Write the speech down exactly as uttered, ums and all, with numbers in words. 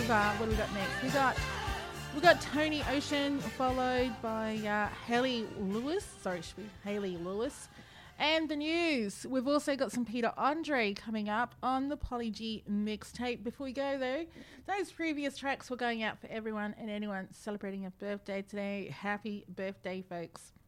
over. What do we got next? We got we got Tony Ocean, followed by uh, Haley Lewis. Sorry, should be Haley Lewis. And the news. We've also got some Peter Andre coming up on the Polly G mixtape. Before we go, though, those previous tracks were going out for everyone and anyone celebrating a birthday today. Happy birthday, folks.